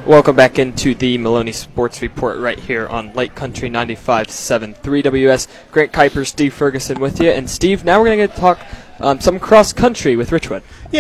Welcome back into the Maloney Sports Report right here on Lake Country 95.7 3WS. Grant Kuiper, Steve Ferguson with you. And Steve, now we're going to talk some cross country with Richwood.